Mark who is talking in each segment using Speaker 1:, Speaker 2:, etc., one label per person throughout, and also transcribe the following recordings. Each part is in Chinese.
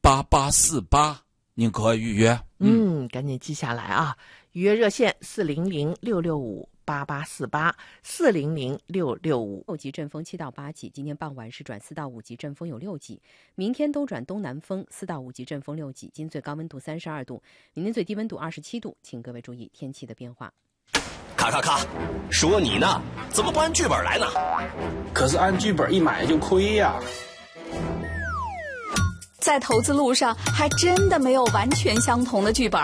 Speaker 1: 8848，您可以预约。
Speaker 2: 赶紧记下来啊！预约热线400-665-8848，400-665。
Speaker 3: 6级阵风7到8级，今天傍晚是转4到5级阵风有6级，明天都转东南风4到5级阵风6级，今天最高温度32度，明天最低温度27度，请各位注意天气的变化。
Speaker 4: 咔咔咔，说你呢，怎么不按剧本来呢？
Speaker 5: 可是按剧本一买就亏呀。
Speaker 6: 在投资路上还真的没有完全相同的剧本。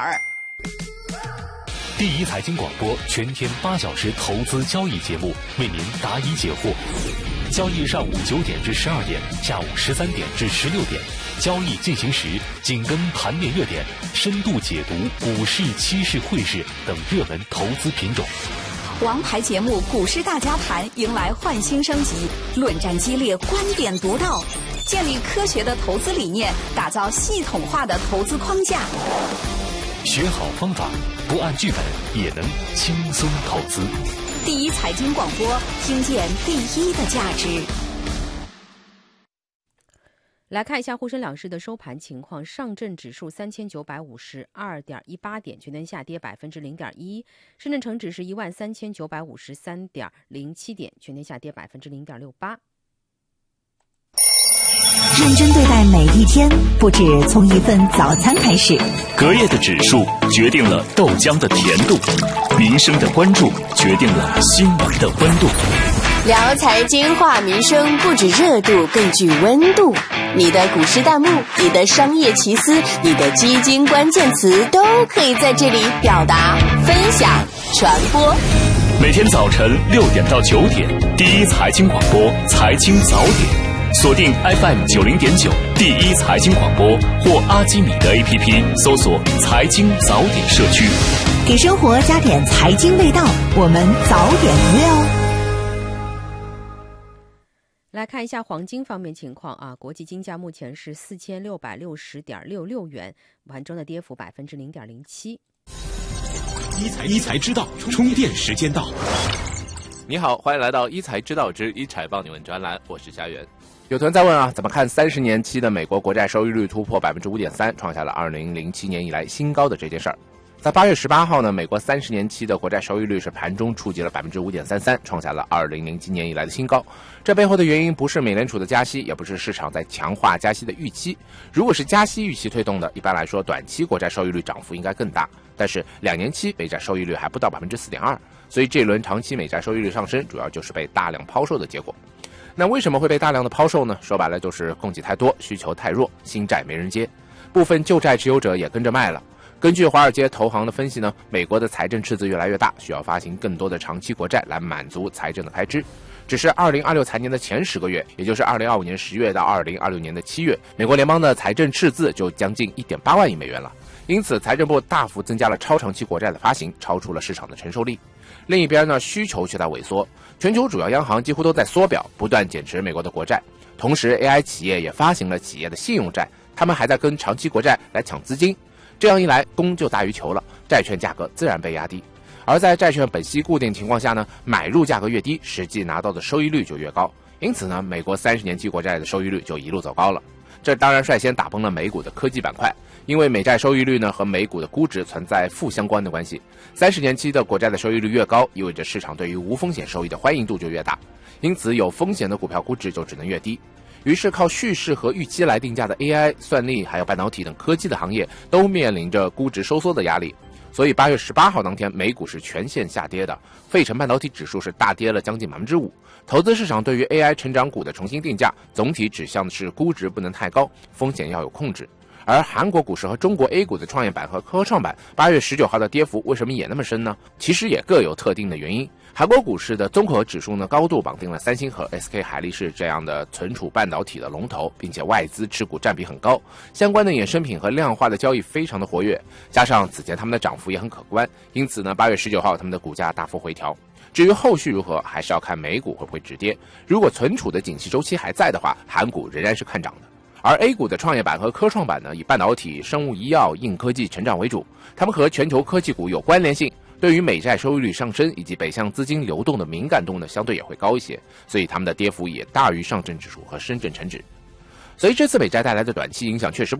Speaker 7: 第一财经广播全天8小时投资交易节目，为您答疑解惑。交易上午9点至12点，下午13点至16点。交易进行时紧跟盘面热点，深度解读股市、期市、汇市等热门投资品种。
Speaker 6: 王牌节目《股市大家谈》迎来焕新升级，论战激烈，观点独到，建立科学的投资理念，打造系统化的投资框架。
Speaker 7: 学好方法，不按剧本也能轻松投资。
Speaker 6: 第一财经广播，听见第一的价值。
Speaker 3: 来看一下沪深两市的收盘情况，上证指数3952.18点，全天下跌0.1%；深圳成指是13953.07点，全天下跌0.68%。
Speaker 8: 认真对待每一天，不止从一份早餐开始。
Speaker 9: 隔夜的指数决定了豆浆的甜度，民生的关注决定了新闻的温度。
Speaker 10: 聊财经话民生，不止热度，更具温度。你的股市弹幕，你的商业奇思，你的基金关键词，都可以在这里表达、分享、传播。
Speaker 9: 每天早晨6点到9点，第一财经广播财经早点。锁定 FM 90.9第一财经广播或阿基米德 APP 搜索财经早点社区，
Speaker 8: 给生活加点财经味道，我们早点约哦。
Speaker 3: 来看一下黄金方面情况啊，国际金价目前是4660.66元，盘中的跌幅0.07%。
Speaker 11: 一财知道，充电时间到。
Speaker 12: 你好，欢迎来到一财知道之一财帮你问专栏，我是家园。有团在问啊，怎么看30年期的美国国债收益率突破 5.3%， 创下了2007年以来新高的这件事儿？在8月18号呢，美国30年期的国债收益率是盘中触及了 5.33%， 创下了2007年以来的新高。这背后的原因不是美联储的加息，也不是市场在强化加息的预期。如果是加息预期推动的，一般来说短期国债收益率涨幅应该更大，但是2年期美债收益率还不到 4.2%， 所以这轮长期美债收益率上升主要就是被大量抛售的结果。那为什么会被大量的抛售呢？说白了就是供给太多，需求太弱，新债没人接，部分旧债持有者也跟着卖了。根据华尔街投行的分析呢，美国的财政赤字越来越大，需要发行更多的长期国债来满足财政的开支。只是2026财年的前10个月，也就是2025年10月到2026年的7月，美国联邦的财政赤字就将近1.8万亿美元了。因此财政部大幅增加了超长期国债的发行，超出了市场的承受力。另一边呢，需求却在萎缩，全球主要央行几乎都在缩表，不断减持美国的国债。同时 AI 企业也发行了企业的信用债，他们还在跟长期国债来抢资金。这样一来，供就大于求了，债券价格自然被压低。而在债券本息固定情况下呢，买入价格越低，实际拿到的收益率就越高。因此呢，美国30年期国债的收益率就一路走高了。这当然率先打崩了美股的科技板块，因为美债收益率呢和美股的估值存在负相关的关系。30年期的国债的收益率越高，意味着市场对于无风险收益的欢迎度就越大，因此有风险的股票估值就只能越低。于是靠叙事和预期来定价的 AI、算力还有半导体等科技的行业都面临着估值收缩的压力。所以8月18号当天，美股是全线下跌的，费城半导体指数是大跌了将近 5%。投资市场对于 AI 成长股的重新定价，总体指向的是估值不能太高，风险要有控制。而韩国股市和中国 A 股的创业板和科创板8月19号的跌幅为什么也那么深呢？其实也各有特定的原因。韩国股市的综合指数呢，高度绑定了三星和 SK 海力士这样的存储半导体的龙头，并且外资持股占比很高，相关的衍生品和量化的交易非常的活跃，加上此前他们的涨幅也很可观，因此呢，8月19号他们的股价大幅回调。至于后续如何，还是要看美股会不会止跌。如果存储的景气周期还在的话，韩股仍然是看涨的。而 A 股的创业板和科创板呢，以半导体、生物医药、硬科技成长为主，它们和全球科技股有关联性，对于美债收益率上升以及北向资金流动的敏感度呢，相对也会高一些，所以它们的跌幅也大于上证指数和深圳成指。所以这次美债带来的短期影响确实